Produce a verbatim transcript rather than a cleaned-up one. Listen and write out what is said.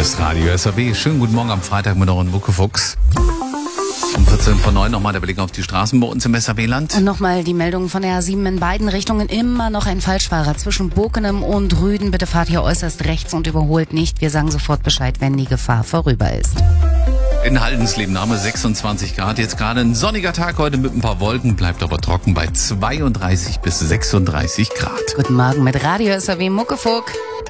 ist Radio S R W. Schönen guten Morgen am Freitag mit euren Muckefuchs. Um vierzehn vor neun nochmal der Blick auf die Straßen bei uns im S R W-Land. Und nochmal die Meldung von der A sieben in beiden Richtungen. Immer noch ein Falschfahrer zwischen Bokenem und Rüden. Bitte fahrt hier äußerst rechts und überholt nicht. Wir sagen sofort Bescheid, wenn die Gefahr vorüber ist. In Haldensleben haben wir sechsundzwanzig Grad. Jetzt gerade ein sonniger Tag heute mit ein paar Wolken. Bleibt aber trocken bei zweiunddreißig bis sechsunddreißig Grad. Guten Morgen mit Radio S R W Muckefuck.